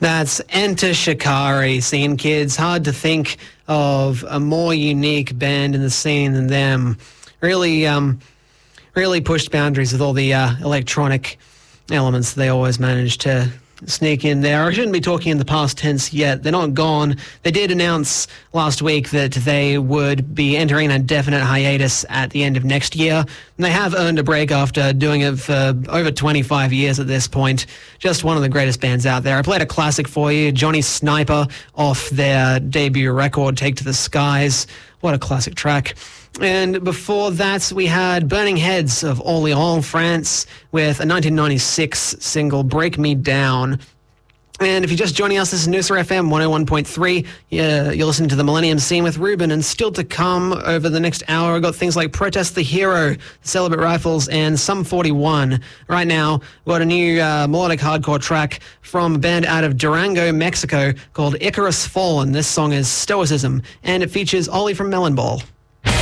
That's Enter Shikari. Scene Kids. Hard to think of a more unique band in the scene than them. Really pushed boundaries with all the electronic elements they always manage to sneak in there. I shouldn't be talking in the past tense yet. They're not gone. They did announce last week that they would be entering a definite hiatus at the end of next year. And they have earned a break after doing it for over 25 years at this point. Just one of the greatest bands out there. I played a classic for you, Johnny Sniper, off their debut record, Take to the Skies. What a classic track. And before that, we had Burning Heads of Orléans, France, with a 1996 single, Break Me Down. And if you're just joining us, this is Noosa FM 101.3. You're listening to the Millennium Scene with Ruben, and still to come over the next hour, I've got things like Protest the Hero, the Celibate Rifles, and Sum 41. Right now, we've got a new melodic hardcore track from a band out of Durango, Mexico, called Icarus Fallen. This song is Stoicism, and it features Ollie from Melon Ball.